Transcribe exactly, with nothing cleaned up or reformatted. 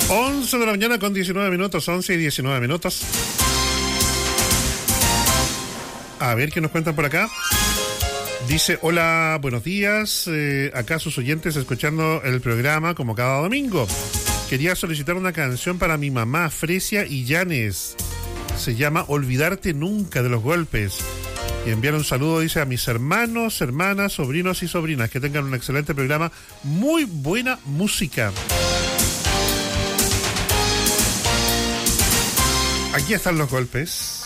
once de la mañana con diecinueve minutos, once y diecinueve minutos. A ver qué nos cuentan por acá. Dice, hola, buenos días. Eh, acá sus oyentes escuchando el programa como cada domingo. Quería solicitar una canción para mi mamá, Fresia y Llanes. Se llama Olvidarte Nunca, de Los Golpes. Y enviar un saludo, dice, a mis hermanos, hermanas, sobrinos y sobrinas. Que tengan un excelente programa. Muy buena música. Aquí están Los Golpes.